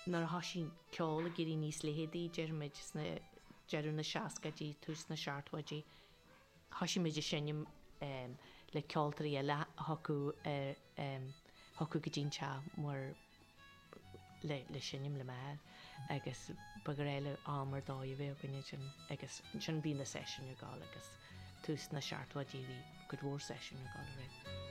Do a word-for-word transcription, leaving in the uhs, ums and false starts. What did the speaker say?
nar hasín ceála gurí níos lehédaí dearmid na dearú na seacadí tús na seaarthaidí hasí méidir sinnim le ceoltarí eile hocu ar hocu go dtí te mar le le sinnim le meir agus bagur éile ámar dá i bhéh gine sin agus sin bí na session ar gáil agus tús na seaarthaidí bhí go bhór session ar gáil ré.